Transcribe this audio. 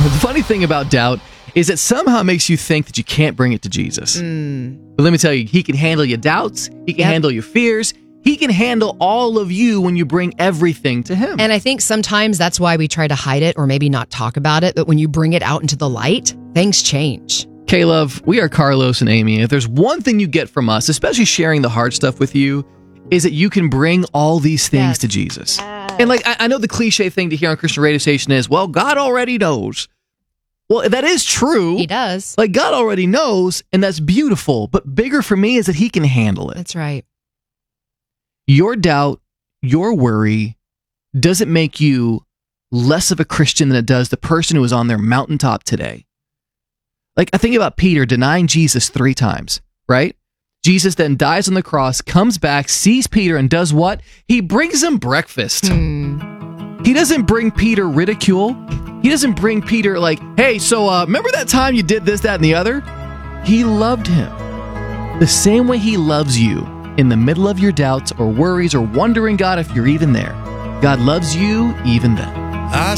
The funny thing about doubt is it somehow makes you think that you can't bring it to Jesus. But let me tell you, he can handle your doubts. He can handle your fears. He can handle all of you when you bring everything to him. And I think sometimes that's why we try to hide it or maybe not talk about it. But when you bring it out into the light, things change. K-Love, we are Carlos and Amy. If there's one thing you get from us, especially sharing the hard stuff with you, is that you can bring all these things to Jesus. And like, I know the cliche thing to hear on Christian radio station is, well, God already knows. Well, that is true. He does. Like, God already knows, and that's beautiful. But bigger for me is that he can handle it. That's right. Your doubt, your worry, doesn't make you less of a Christian than it does the person who is on their mountaintop today. Like, I think about Peter denying Jesus 3 times, right? Jesus then dies on the cross, comes back, sees Peter, and does what? He brings him breakfast. He doesn't bring Peter ridicule. He doesn't bring Peter like, hey, so remember that time you did this, that, and the other? He loved him. The same way he loves you in the middle of your doubts or worries or wondering, God, if you're even there. God loves you even then.